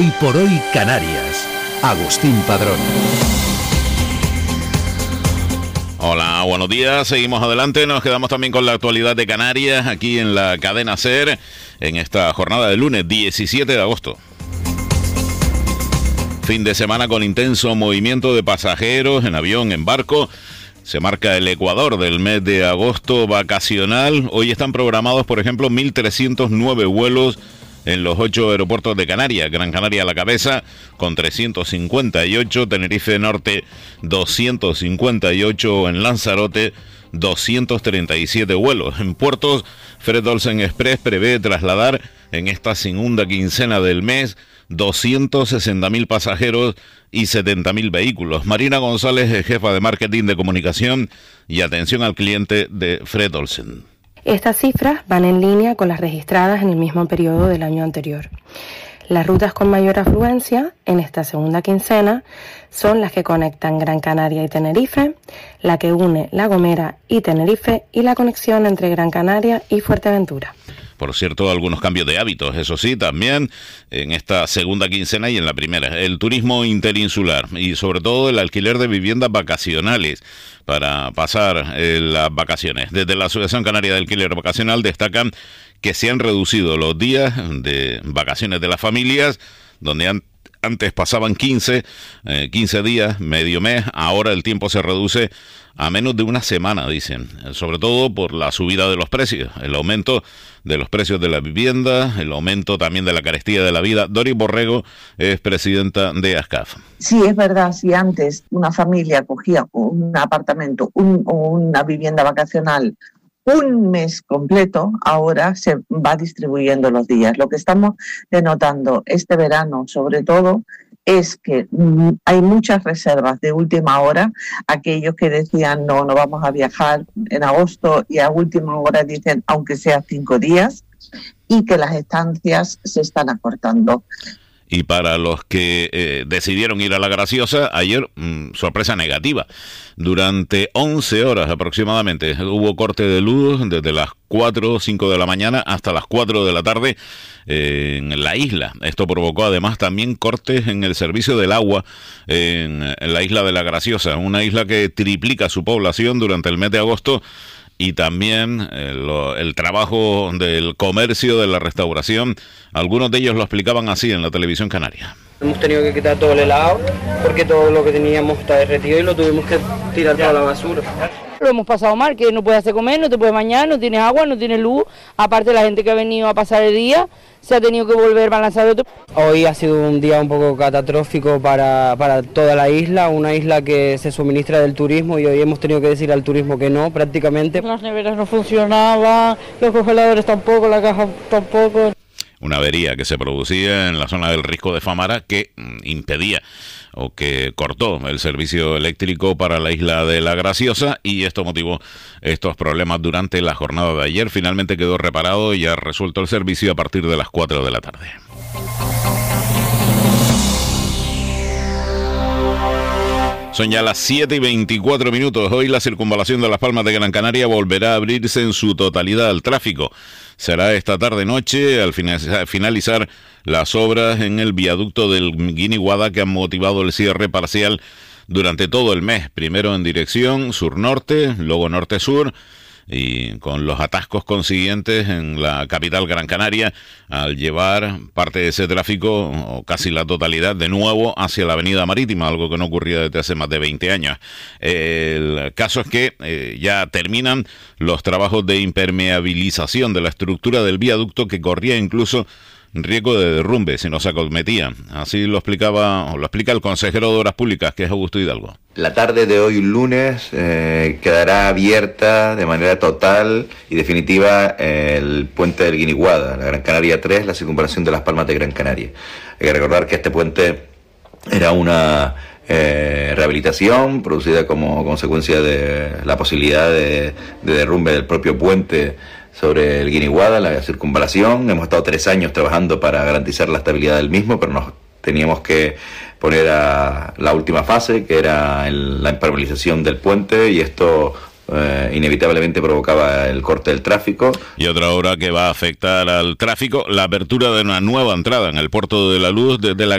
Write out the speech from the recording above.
Y por hoy Canarias. Agustín Padrón. Hola, buenos días. Seguimos adelante. Nos quedamos también con la actualidad de Canarias aquí en la cadena SER en esta jornada de lunes 17 de agosto. Fin de semana con intenso movimiento de pasajeros en avión, en barco. Se marca el ecuador del mes de agosto vacacional. Hoy están programados, por ejemplo, 1.309 vuelos en los 8 aeropuertos de Canarias. Gran Canaria a la cabeza con 358, Tenerife Norte 258, en Lanzarote 237 vuelos. En puertos, Fred Olsen Express prevé trasladar en esta segunda quincena del mes 260.000 pasajeros y 70.000 vehículos. Marina González es jefa de marketing de comunicación y atención al cliente de Fred Olsen. Estas cifras van en línea con las registradas en el mismo periodo del año anterior. Las rutas con mayor afluencia en esta segunda quincena son las que conectan Gran Canaria y Tenerife, la que une La Gomera y Tenerife y la conexión entre Gran Canaria y Fuerteventura. Por cierto, algunos cambios de hábitos, eso sí, también en esta segunda quincena y en la primera. El turismo interinsular y sobre todo el alquiler de viviendas vacacionales para pasar las vacaciones. Desde la Asociación Canaria de Alquiler Vacacional destacan que se han reducido los días de vacaciones de las familias, donde antes pasaban 15 días, medio mes, ahora el tiempo se reduce a menos de una semana, dicen, sobre todo por la subida de los precios, el aumento de los precios de la vivienda, el aumento también de la carestía de la vida. Doris Borrego es presidenta de ASCAF. Sí, es verdad, si antes una familia cogía un apartamento o una vivienda vacacional un mes completo, ahora se va distribuyendo los días. Lo que estamos denotando este verano, sobre todo, es que hay muchas reservas de última hora. Aquellos que decían no vamos a viajar en agosto y a última hora dicen aunque sea 5 días, y que las estancias se están acortando. Y para los que decidieron ir a La Graciosa, ayer, sorpresa negativa. Durante 11 horas aproximadamente hubo corte de luz desde las 4 o 5 de la mañana hasta las 4 de la tarde en la isla. Esto provocó además también cortes en el servicio del agua en la isla de La Graciosa, una isla que triplica su población durante el mes de agosto. Y también el trabajo del comercio, de la restauración. Algunos de ellos lo explicaban así en la televisión canaria. Hemos tenido que quitar todo el helado porque todo lo que teníamos está derretido y lo tuvimos que tirar toda la basura. Lo hemos pasado mal, que no puedes hacer comer, no te puedes bañar, no tienes agua, no tienes luz. Aparte, la gente que ha venido a pasar el día se ha tenido que volver balanzado. Hoy ha sido un día un poco catastrófico para toda la isla, una isla que se suministra del turismo, y hoy hemos tenido que decir al turismo que no, prácticamente. Las neveras no funcionaban, los congeladores tampoco, la caja tampoco. Una avería que se producía en la zona del Risco de Famara que impedía o que cortó el servicio eléctrico para la isla de La Graciosa, y esto motivó estos problemas durante la jornada de ayer. Finalmente quedó reparado y ya resuelto el servicio a partir de las 4 de la tarde. Son ya las 7:24. Hoy la circunvalación de Las Palmas de Gran Canaria volverá a abrirse en su totalidad al tráfico. Será esta tarde-noche al finalizar las obras en el viaducto del Guiniguada, que han motivado el cierre parcial durante todo el mes. Primero en dirección sur-norte, luego norte-sur, y con los atascos consiguientes en la capital Gran Canaria, al llevar parte de ese tráfico, o casi la totalidad, de nuevo hacia la avenida Marítima, algo que no ocurría desde hace más de 20 años. El caso es que ya terminan los trabajos de impermeabilización de la estructura del viaducto, que corría incluso riesgo de derrumbe si no se acometía. Así lo explica el consejero de Obras Públicas, que es Augusto Hidalgo. La tarde de hoy, lunes, quedará abierta de manera total y definitiva el puente del Guiniguada, la Gran Canaria 3, la circunvalación de Las Palmas de Gran Canaria. Hay que recordar que este puente era una rehabilitación producida como consecuencia de la posibilidad de derrumbe del propio puente sobre el Guiniguada, la circunvalación. Hemos estado 3 años trabajando para garantizar la estabilidad del mismo, pero nos teníamos que poner a la última fase, que era la impermeabilización del puente, y esto inevitablemente provocaba el corte del tráfico. Y otra obra que va a afectar al tráfico, la apertura de una nueva entrada en el Puerto de la Luz desde la